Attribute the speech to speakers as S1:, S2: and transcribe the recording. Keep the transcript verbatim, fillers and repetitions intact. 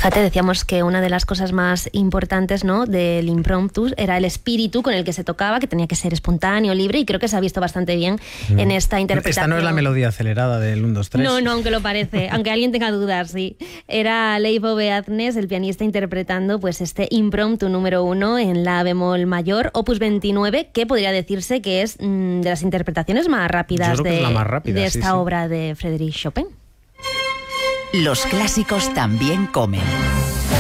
S1: Fíjate, decíamos que una de las cosas más importantes, ¿no?, del impromptu era el espíritu con el que se tocaba, que tenía que ser espontáneo, libre, y creo que se ha visto bastante bien mm. en esta interpretación.
S2: Esta no es la melodía acelerada del uno, dos, tres.
S1: No, no, aunque lo parece, aunque alguien tenga dudas, sí. Era Leivo Beaznes, el pianista, interpretando pues este impromptu número uno en la bemol mayor, opus veintinueve, que podría decirse que es mmm, de las interpretaciones más rápidas, de,
S2: más rápida,
S1: de esta
S2: sí, sí.
S1: obra de Frédéric Chopin.
S3: Los clásicos también comen.